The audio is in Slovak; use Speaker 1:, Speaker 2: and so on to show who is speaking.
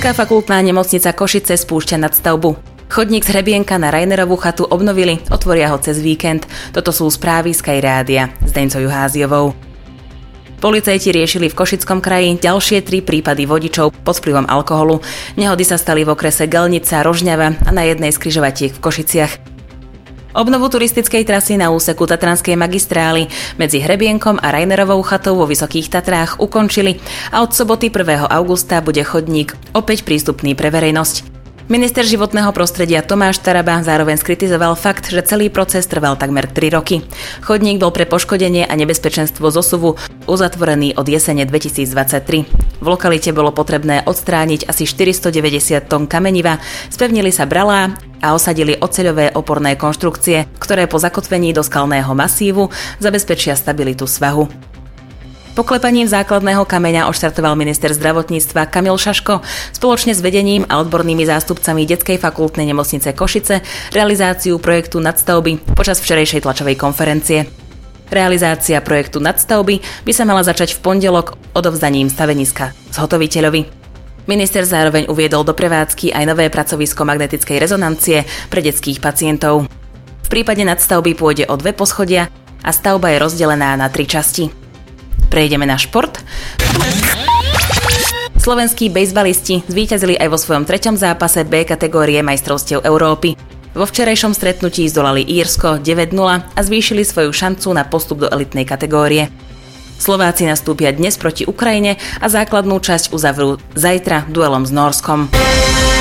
Speaker 1: Detská fakultná nemocnica Košice spúšťa nadstavbu. Chodník z Hrebienka na Rainerovú chatu obnovili, otvoria ho cez víkend. Toto sú správy z Sky Rádia s Deňcou Juháziovou. Policajti riešili v Košickom kraji ďalšie 3 prípady vodičov pod vplyvom alkoholu. Nehody sa stali v okrese Gelnica, Rožňava a na jednej z križovatiek v Košiciach. Obnovu turistickej trasy na úseku Tatranskej magistrály medzi Hrebienkom a Rainerovou chatou vo Vysokých Tatrách ukončili a od soboty 1. augusta bude chodník opäť prístupný pre verejnosť. Minister životného prostredia Tomáš Taraba zároveň skritizoval fakt, že celý proces trval takmer 3 roky. Chodník bol pre poškodenie a nebezpečenstvo zosuvu uzatvorený od jesene 2023. V lokalite bolo potrebné odstrániť asi 490 tón kameniva, spevnili sa bralá a osadili oceľové oporné konštrukcie, ktoré po zakotvení do skalného masívu zabezpečia stabilitu svahu. Poklepaním základného kameňa odštartoval minister zdravotníctva Kamil Šaško spoločne s vedením a odbornými zástupcami Detskej fakultnej nemocnice Košice realizáciu projektu nadstavby počas včerajšej tlačovej konferencie. Realizácia projektu nadstavby by sa mala začať v pondelok odovzdaním staveniska zhotoviteľovi. Minister zároveň uviedol do prevádzky aj nové pracovisko magnetickej rezonancie pre detských pacientov. V prípade nadstavby pôjde o 2 poschodia a stavba je rozdelená na 3 časti. Prejdeme na šport. Slovenskí bejzbalisti zvíťazili aj vo svojom 3. zápase B kategórie majstrovstiev Európy. Vo včerajšom stretnutí zdolali Írsko 9-0 a zvýšili svoju šancu na postup do elitnej kategórie. Slováci nastúpia dnes proti Ukrajine a základnú časť uzavrú zajtra duelom s Nórskom.